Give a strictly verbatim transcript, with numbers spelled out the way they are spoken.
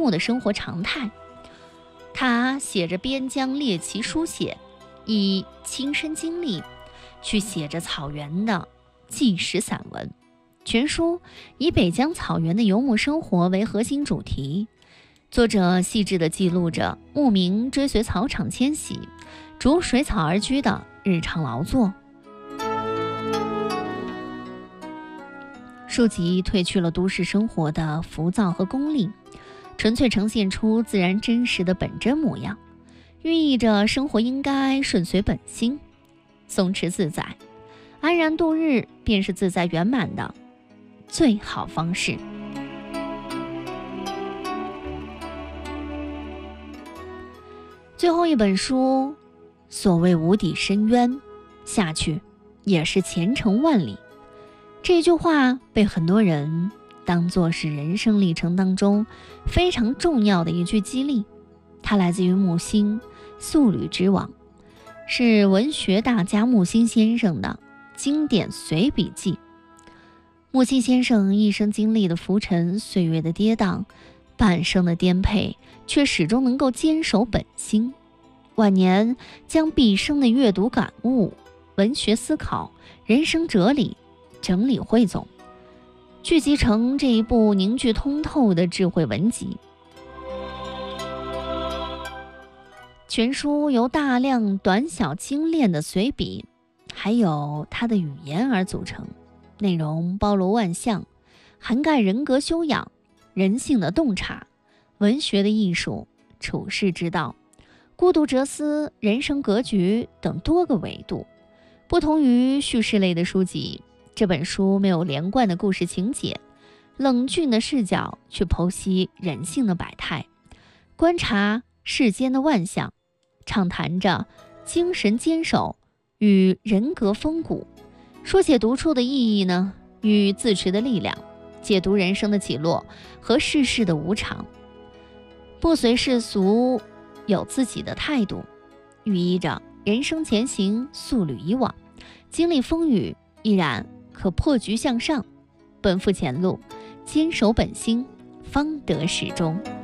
木的生活常态。他写着边疆猎奇书写，以亲身经历去写着草原的纪实散文。全书以北疆草原的游牧生活为核心主题，作者细致地记录着牧民追随草场迁徙、逐水草而居的日常劳作。书籍褪去了都市生活的浮躁和功利，纯粹呈现出自然真实的本真模样，寓意着生活应该顺随本心，松弛自在，安然度日便是自在圆满的最好方式。最后一本书，所谓无底深渊，下去也是前程万里。这句话被很多人当作是人生历程当中非常重要的一句激励。它来自于木心《素履之往》，是文学大家木心先生的经典随笔记。木心先生一生经历的浮沉，岁月的跌宕，半生的颠沛，却始终能够坚守本心。晚年将毕生的阅读感悟、文学思考、人生哲理整理汇总，聚集成这一部凝聚通透的智慧文集。全书由大量短小精炼的随笔，还有他的语言而组成，内容包罗万象，涵盖人格修养、人性的洞察、文学的艺术、处世之道、孤独哲思、人生格局等多个维度。不同于叙事类的书籍，这本书没有连贯的故事情节，冷峻的视角去剖析人性的百态，观察世间的万象，畅谈着精神坚守与人格风骨，书写独处的意义呢与自持的力量，解读人生的起落和世事的无常，不随世俗，有自己的态度，寓意着人生前行素履以往，经历风雨依然可破局向上，奔赴前路，坚守本心，方得始终。